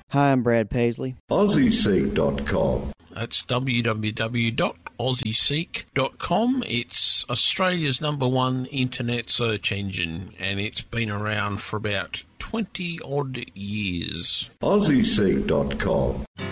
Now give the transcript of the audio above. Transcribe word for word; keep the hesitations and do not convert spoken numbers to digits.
Hi, I'm Brad Paisley. Aussie Seek dot com. That's w w w dot aussie seek dot com. It's Australia's number one internet search engine, and it's been around for about twenty odd years. Aussie Seek dot com.